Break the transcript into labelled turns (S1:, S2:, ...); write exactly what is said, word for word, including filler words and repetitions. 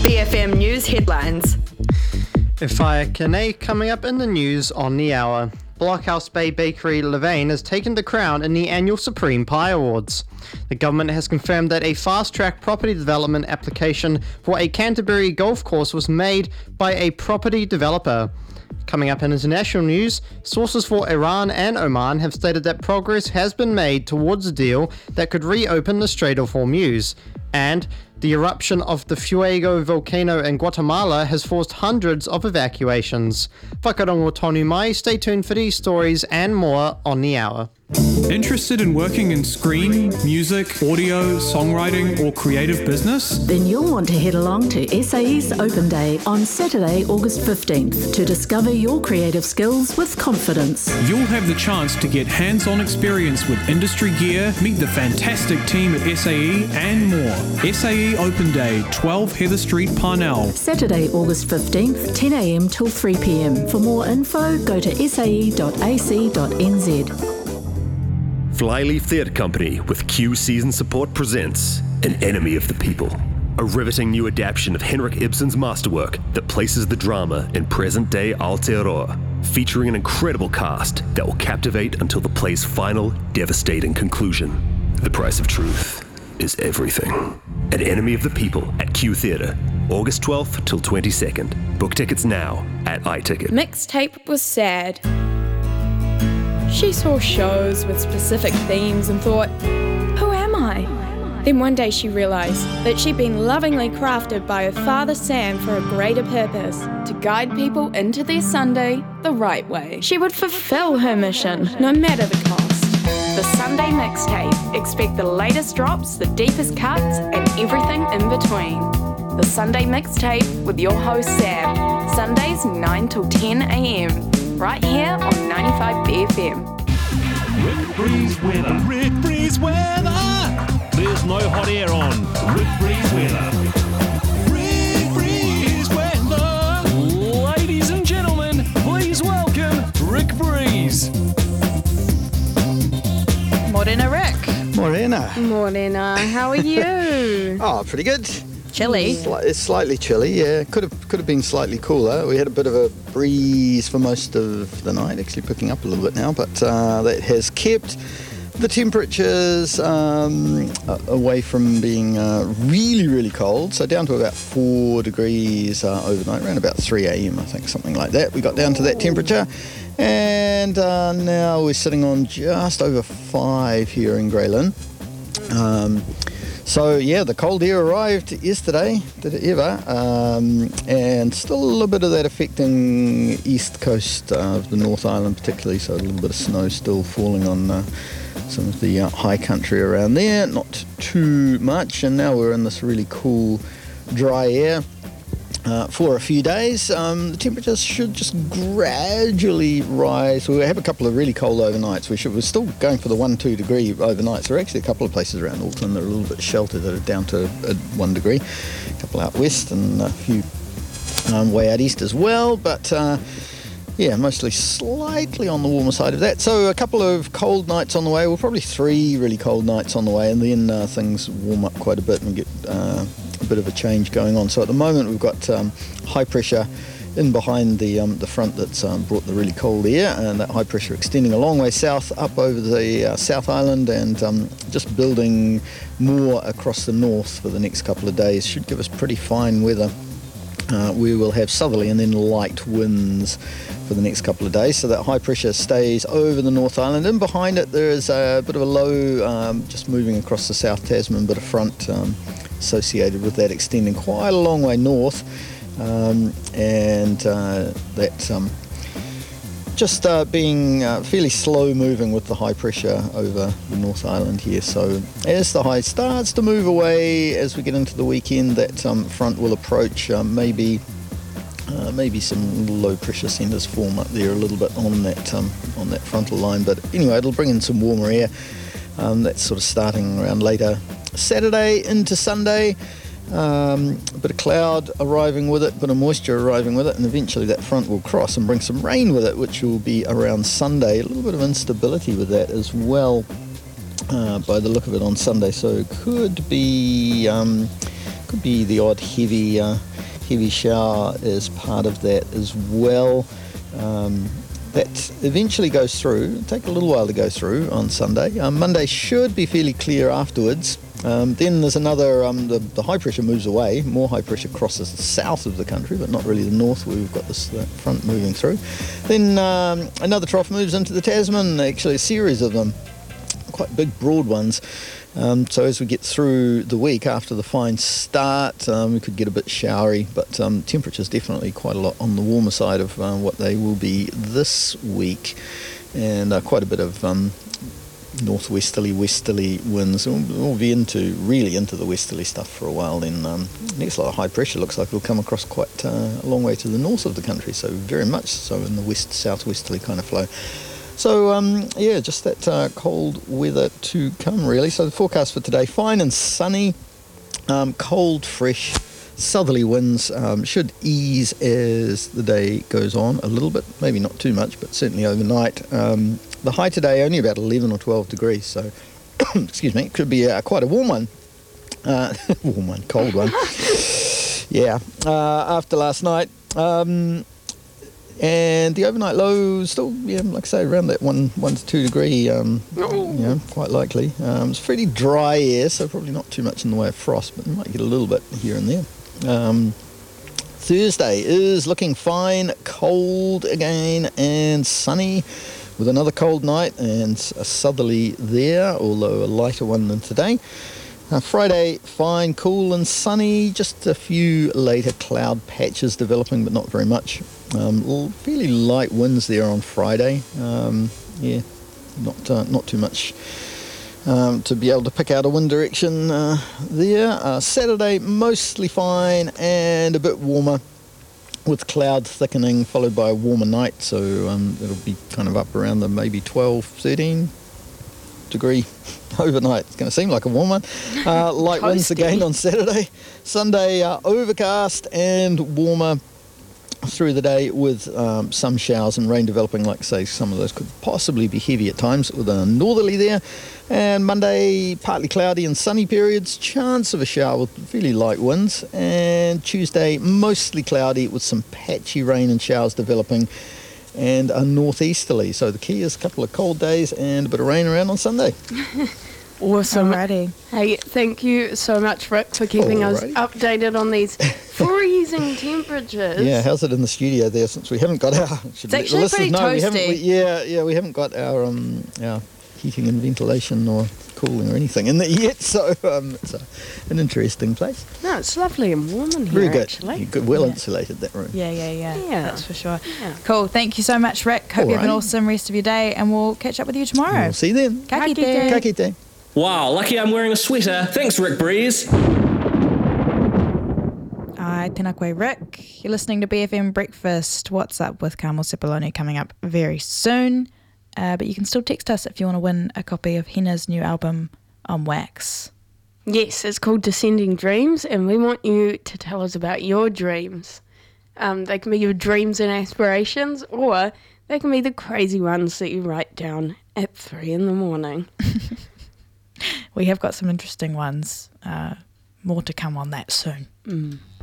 S1: B F M News headlines.
S2: Whāia Kane coming up in the news on the hour. Blockhouse Bay Bakery Levain has taken the crown in the annual Supreme Pie Awards. The government has confirmed that a fast-track property development application for a Canterbury golf course was made by a property developer. Coming up in international news, sources for Iran and Oman have stated that progress has been made towards a deal that could reopen the Strait of Hormuz. And the eruption of the Fuego volcano in Guatemala has forced hundreds of evacuations. Whakarongo tonu mai, stay tuned for these stories and more on the hour.
S3: Interested in working in screen, music, audio, songwriting or creative business?
S4: Then you'll want to head along to S A E's Open Day on Saturday, August fifteenth to discover your creative skills with confidence.
S3: You'll have the chance to get hands-on experience with industry gear, meet the fantastic team at S A E and more. S A E Open Day, twelve Heather Street, Parnell.
S4: Saturday, August fifteenth, ten a m till three p m. For more info, go to s a e dot a c dot n z.
S5: Flyleaf Theatre Company with Q Season Support presents An Enemy of the People, a riveting new adaptation of Henrik Ibsen's masterwork that places the drama in present-day Aotearoa, featuring an incredible cast that will captivate until the play's final, devastating conclusion. The price of truth is everything. An Enemy of the People at Q Theatre, August twelfth till twenty-second. Book tickets now at iTicket.
S6: Mixtape was sad. She saw shows with specific themes and thought, who am I? Then one day she realised that she'd been lovingly crafted by her father Sam for a greater purpose, to guide people into their Sunday the right way. She would fulfil her mission, no matter the cost. The Sunday Mixtape. Expect the latest drops, the deepest cuts, and everything in between. The Sunday Mixtape with your host Sam. Sundays nine till ten a m. Right here on ninety-five B F M.
S7: Rick Breeze weather. Rick Breeze weather. There's no hot air on. Rick Breeze weather. Rick Breeze weather. Ladies and gentlemen, please welcome Rick Breeze.
S8: Morena, Rick.
S9: Morena.
S6: Morena, how are you?
S9: Oh, pretty good.
S8: Chilly.
S9: Sli- it's slightly chilly, yeah. Could have could have been slightly cooler. We had a bit of a breeze for most of the night, actually picking up a little bit now, but uh, that has kept the temperatures um, away from being uh, really, really cold. So down to about four degrees uh, overnight, around about three a m, I think, something like that. We got down to that temperature. And uh, now we're sitting on just over five here in Grey Lynn. Um, So, yeah, the cold air arrived yesterday, did it ever, um, and still a little bit of that affecting east coast uh, of the North Island particularly, so a little bit of snow still falling on uh, some of the uh, high country around there, not too much, and now we're in this really cool, dry air. Uh, for a few days. Um, the temperatures should just gradually rise. We have a couple of really cold overnights. We should, we're still going for the one, two degree overnights. There are actually a couple of places around Auckland that are a little bit sheltered that are down to uh, one degree. A couple out west and a few um, way out east as well. But uh, yeah, mostly slightly on the warmer side of that. So a couple of cold nights on the way. Well, probably three really cold nights on the way, and then uh, things warm up quite a bit and get uh, a bit of a change going on. So at the moment we've got um, high pressure in behind the um, the front that's um, brought the really cold air, and that high pressure extending a long way south up over the uh, South Island and um, just building more across the north for the next couple of days. Should give us pretty fine weather. Uh, we will have southerly and then light winds for the next couple of days, so that high pressure stays over the North Island, and behind it there is a bit of a low um, just moving across the South Tasman, bit of front um, associated with that extending quite a long way north, um, and uh, that um, just uh, being uh, fairly slow moving with the high pressure over the North Island here. So as the high starts to move away as we get into the weekend, that um, front will approach, um, maybe uh, maybe some low pressure centres form up there a little bit on that um, on that frontal line, but anyway, it'll bring in some warmer air. Um, that's sort of starting around later Saturday into Sunday. Um, a bit of cloud arriving with it, a bit of moisture arriving with it, and eventually that front will cross and bring some rain with it, which will be around Sunday. A little bit of instability with that as well, uh, by the look of it on Sunday. So it could be um, could be the odd heavy uh, heavy shower is part of that as well. Um, that eventually goes through. It'll take a little while to go through on Sunday. Um, Monday should be fairly clear afterwards. Um, then there's another, um, the, the high pressure moves away. More high pressure crosses the south of the country, but not really the north where we've got this uh, front moving through. Then um, another trough moves into the Tasman, actually a series of them, quite big, broad ones. Um, so as we get through the week after the fine start, um, we could get a bit showery, but um, temperatures definitely quite a lot on the warmer side of uh, what they will be this week, and uh, quite a bit of um, northwesterly, westerly winds. We'll, we'll be into really into the westerly stuff for a while. Then um, next lot of high pressure looks like it'll come across quite uh, a long way to the north of the country, so very much so in the west southwesterly kind of flow. So, um, yeah, just that uh, cold weather to come, really. So the forecast for today, fine and sunny, um, cold, fresh, southerly winds um, should ease as the day goes on a little bit, maybe not too much, but certainly overnight. Um, the high today only about eleven or twelve degrees, so, excuse me, it could be uh, quite a warm one. Uh, warm one, cold one. Yeah, uh, after last night. Um, And the overnight low still, yeah, like I say, around that one, one to two degree, um,
S10: oh.
S9: you know, quite likely. Um, it's pretty dry air, so probably not too much in the way of frost, but you might get a little bit here and there. Um, Thursday is looking fine, cold again and sunny with another cold night and a southerly there, although a lighter one than today. Uh, Friday, fine, cool and sunny, just a few later cloud patches developing, but not very much. Um, fairly light winds there on Friday. Um, yeah, not uh, not too much um, to be able to pick out a wind direction uh, there. Uh, Saturday, mostly fine and a bit warmer with cloud thickening, followed by a warmer night, so um, it'll be kind of up around the maybe twelve, thirteen degree overnight. It's going to seem like a warm one. Uh, light winds again on Saturday. Sunday, uh, overcast and warmer through the day with um, some showers and rain developing. Like I say, some of those could possibly be heavy at times with a northerly there. And Monday, partly cloudy and sunny periods, chance of a shower with fairly light winds. And Tuesday, mostly cloudy with some patchy rain and showers developing and a northeasterly. So the key is a couple of cold days and a bit of rain around on Sunday.
S10: Awesome.
S8: Alrighty.
S10: Hey, thank you so much, Rick, for keeping
S9: Alrighty.
S10: us updated on these freezing temperatures.
S9: Yeah, how's it in the studio there? Since we haven't got our, should
S8: It's actually pretty
S9: know, we haven't,
S8: toasty.
S9: we, yeah, yeah, we haven't got our um, our heating and ventilation or cooling or anything in there yet. So um, it's a, an interesting place.
S10: No, it's lovely and warm in here.
S9: Very good.
S10: Actually.
S9: You're good, well
S8: Yeah.
S9: insulated that room.
S8: Yeah, yeah, yeah,
S10: Yeah.
S8: That's for sure.
S10: Yeah.
S8: Cool. Thank you so much, Rick. Hope you have an
S9: Alright.
S8: awesome rest of your day, and we'll catch up with you tomorrow.
S9: We'll see you then.
S8: Ka kite.
S10: Ka kite.
S9: Ka kite.
S11: Wow, lucky I'm wearing a sweater. Thanks, Rick Breeze.
S8: Hi, tēnā koe, Rick. You're listening to B F M Breakfast. What's up with Carmel Sepuloni coming up very soon. Uh, but you can still text us if you want to win a copy of Henna's new album on wax.
S10: Yes, it's called Descending Dreams, and we want you to tell us about your dreams. Um, they can be your dreams and aspirations, or they can be the crazy ones that you write down at three in the morning.
S8: We have got some interesting ones. Uh, more to come on that soon.
S10: Mm.